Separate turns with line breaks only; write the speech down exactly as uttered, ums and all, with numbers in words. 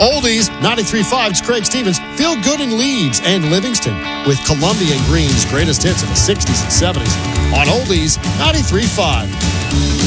Oldies, ninety-three point five, it's Craig Stevens. Feel good in Leeds and Livingston with Columbia and Green's greatest hits in the sixties and seventies on Oldies, ninety-three point five.